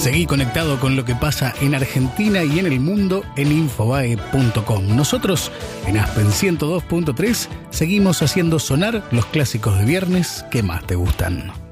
Seguí conectado con lo que pasa en Argentina y en el mundo en infobae.com. Nosotros, en Aspen 102.3, seguimos haciendo sonar los clásicos de viernes que más te gustan.